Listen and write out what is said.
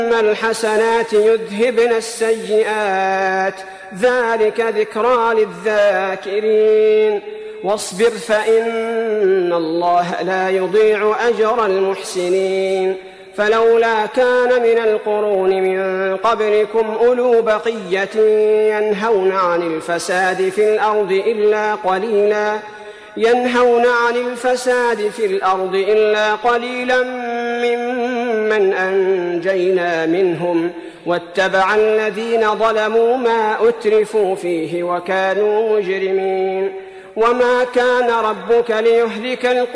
الحسنات يذهبن السيئات ذلك ذكرى للذاكرين واصبر فإن الله لا يضيع أجر المحسنين فلولا كان من القرون من قبلكم أولو بقية ينهون عن الفساد في الأرض إلا قليلا ممن أنجينا منهم واتبع الذين ظلموا ما أترفوا فيه وكانوا مجرمين وما كان ربك ليهلك